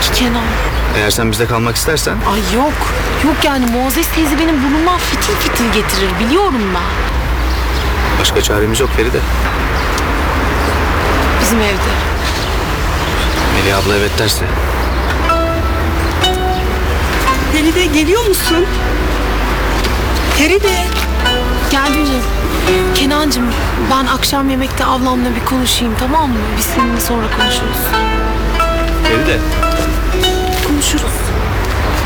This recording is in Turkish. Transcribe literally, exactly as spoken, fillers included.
ki Kenan. Eğer sen bizde kalmak istersen. Ay yok. Yok yani Muazzez teyze benim burnumdan fitil fitil getirir. Biliyorum ben. Başka çaremiz yok Feride. Bizim evde. Melih abla evet derse. Feride geliyor musun? Feride. Geldim canım. Kenancığım ben akşam yemekte ablamla bir konuşayım, tamam mı? Biz seninle sonra konuşuruz. Feride. Konuşuruz.